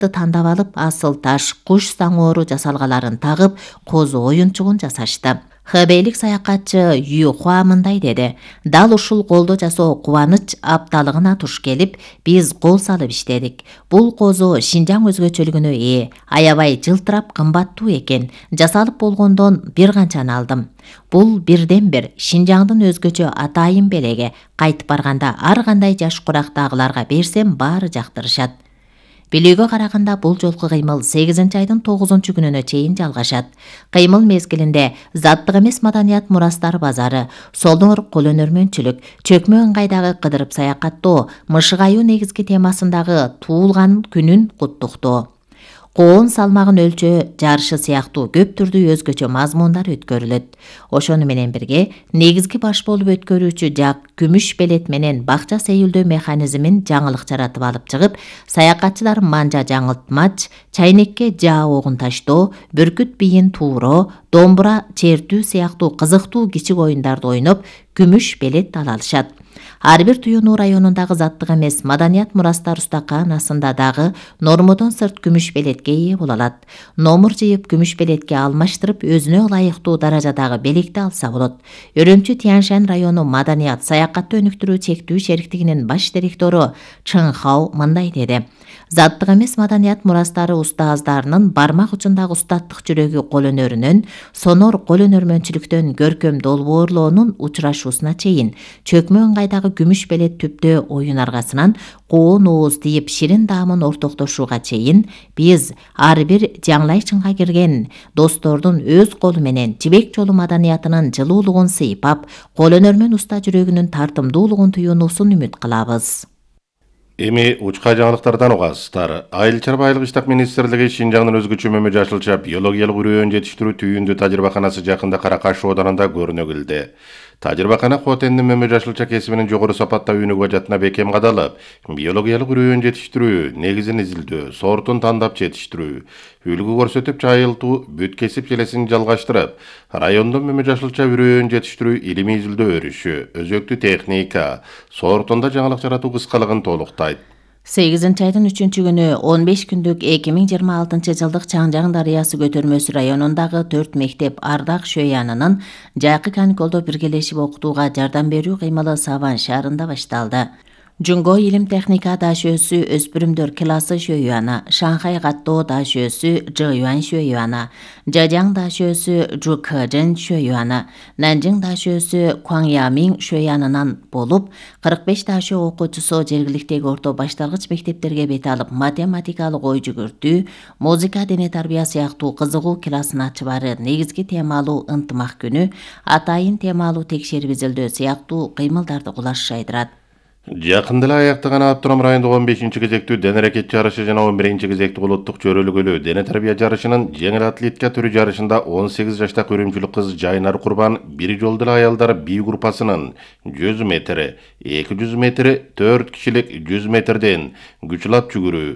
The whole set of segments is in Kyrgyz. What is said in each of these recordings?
тандап алып, асыл таш, куш саңоору жасалгаларын тагып, козу оюнчугун жасашты. Хэбейлик саякатчы Ю Хуа мындай деди: "Дал ушул колдо жасоо кубаныч апталыгына туш келип, биз кол салып иштедик. Бул козу Шинжаң өзгөчөлүгүнө ээ, аябай жылтырап кымбаттуу экен. Жасалып болгондон бир канчаны алдым. Бул бирден бир Шинжаңдын өзгөчө атайын белеги. Кайтып барганда ар кандай жаш курактагыларга берсем баары жактырышат." Билүүгө караганда бул жолку кыймыл 8-айдын 9-күнүнө чейин жалгашат. Кыймыл мезгилинде заттык эмес маданият мурастары базары, Солоңор кол өнөрмөнчүлүк, чөкмө ыңгайдагы кыдырып саякаттоо, мышыгаюу негизги темасындагы туулган күнүн куттуктоо, коон салмагын өлчөө жарышы сыяктуу көп түрдүү өзгөчө мазмундар өткөрүлөт. Ошону менен бирге негизги баш болуп өткөрүүчү жак күмүш белет менен бакча сейилдөө механизмин жаңылык жаратып алып чыгып, саякатчылар манжа жаңылтмач, чайнекке жаа огун таштоо, бүркүт бийин тууроо, домбура чертүү сыяктуу кызыктуу кичик оюндарды ойноп, күмүш белет ала алышат. Ар бир Туюнуу районундагы заттык эмес маданият мурастар устакаанасында дагы нормодон сырт күмүш белетке ээ боло алат. Номур жыйып күмүш белетке алмаштырып, өзүнө ылайыктуу даражадагы белекти алса болот. Өрөмчү Тяньшань району маданият саякатты өнүктүрүү чектүү шериктигинин баш директору Чын Хао мындай деди: "Заттык эмес маданият мурастары устаздарынын бармак учундагы устаттык жүрөгү кол өнөрүнөн, сонор кол өнөрмөнчүлүктөн көркөм долбоорлоонун учурашуусуна чейин, чөкмө ыңгайдагы күмүш белет түптөө оюн аргасынан коон ооз тийип ширин даамын ортоктошууга чейин, биз ар бир жаңылай чыңга кирген достордун өз колу менен жибек жолу маданиятынын жылуулугун сыйпап, кол өнөрмөн уста жүрөгүнүн тартымдуулугун туюунусун үмүт кылабыз." Эми учка жаңылыктардан угасыздар. Айыл чарба айылык иштак министрлиги Шинжаңдын өзгөчө мөмө жашылча биологиялык үрөөн жетиштирүү түйүндүү тажрыйбаканасы жакында Каракаш оданында көрүнө келди. Тажрыйбакана Хотендин мөмө жашылча кесибинин жогору сапаттуу өнүгүү бажатына бекем кадалып, биологиялык үрөөн жетиштирүү, негизин изилдөө, сортун тандап жетиштирүү, үлгү көрсөтүп жайылтуу, бүт кесип желесин жалгаштырып, райондон мөмө жашылча үрөөн жетиштирүү илимий изилдөө өрүшү, өзөктүү техника, сортунда жаңылык жаратуу кыскалыгын толуктайт. 8-айдын 3-күнү 15 күндүк 2026 жылдык Чаңжаң дарыясы көтөрмөсү районундагы 4 мектеп Ардак Шөйянынын жайкы каникулдо биргелешип окутууга жардам берүү кыймылы Саван шаарында башталды. Жунго илим техника дашөөсү өспүрүмдөр классы Шөйюана, Шанхай каттоо дашөөсү Жэюан Шөйюана, Жажаң дашөөсү Жукэжэн Шөйюана, Нанжың дашөөсү Куаңямин Шөйянынан болуп, 45 дашөө окуучусу жергиликтеги орто башталгыч мектептерге бет алып, математикалык ой жүгүртүү, музыка, дене тарбия сыяктуу кызыгуу классын ачыбары, негизги темалуу ынтымак күнү, атайын темалуу текшерип изилдөө сыяктуу кыймылдарды кулаш жайдырат. Жакында эле аяктаган Автоном райондук 15-кезектүү дене аракет жарышы жана 11-кезектүү улуттук чөйрөлгөлүү дене тарбия жарышынын жеңил атлетика түрү жарышында 18 жаштагы үрүмчүлүк кыз Жайнар Курбан бир жолдо эле аялдар би группасынын 100 метр, 200 метр, 4 кишилик 100 метрден күчлап жүгүрүү,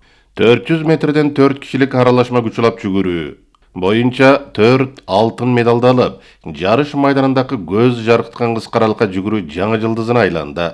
400 метрден 4 кишилик аралашма күчлап жүгүрүү боюнча 4 алтын медалды алып, жарыш майданындагы көз жаркыткан кыскаралыкка жүгүрүү жаңы жылдызына айланды.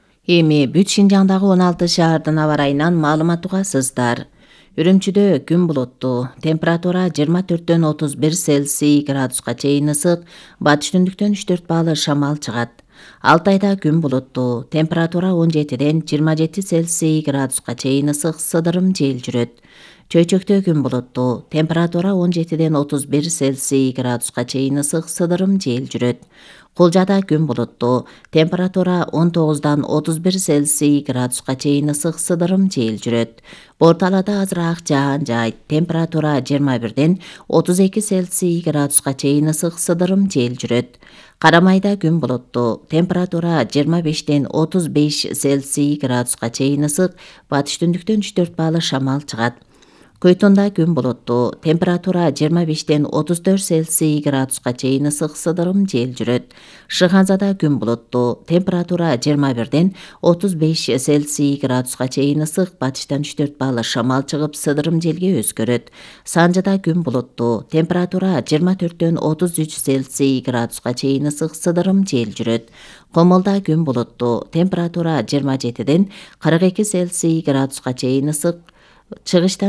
Эми бүт Шинжаңдагы 16 шаардын аба ырайынан маалымат угасыздар. Үрүмчүдө күн булуттуу, температура 24-төн 31 Цельсий градуска чейин ысык, батыш түндүктөн 3-4 баалы шамал чыгат. Алтайда күн булуттуу, температура 17-ден 27 Цельсий градуска чейин ысык, сыдырым жел жүрөт. Чөйчөктө күн булуттуу, температура 17-ден 31 Цельсий градуска чейин ысык, сыдырым жел жүрөт. Кулжада күн булуттуу, температура 19-дан 31 Цельсий градуска чейин ысык, сыдырым жел жүрөт. Борталада азыраак жаан жайт, температура 21-ден 32 Цельсий градуска чейин ысык, сыдырым жел жүрөт. Карамайда күн булуттуу, температура 25-ден 35 Цельсий градуска чейин ысык, батыш түндүктөн 3-4 баалы шамал чыгат. Көйтонда күн булуттуу, температура 25-ден 34 Цельсий градуска чейин ысык, сыдырым жел жүрөт. Шыханзада күн булуттуу, температура 21-ден 35 Цельсий градуска чейин ысык, батыштан 3-4 баалы шамал чыгып, сыдырым желге өзгөрөт. Санжыда күн булуттуу, температура 24-ден 33 Цельсий градуска чейин ысык, сыдырым жел жүрөт. Комолда күн булуттуу, температура 27-ден 42 Цельсий градуска чейин ысык, чыгыштан